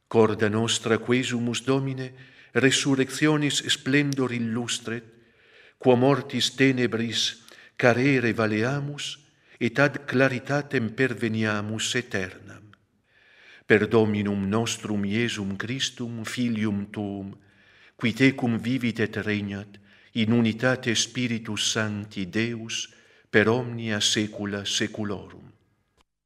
Corda nostra quesumus Domine, resurrectionis splendor illustret, quo mortis tenebris carere valeamus, et ad claritatem perveniamus aeternam. Per Dominum nostrum Iesum Christum, Filium Tuum, qui tecum vivit et regnat, in unitate Spiritus Sancti Deus, per omnia saecula saeculorum.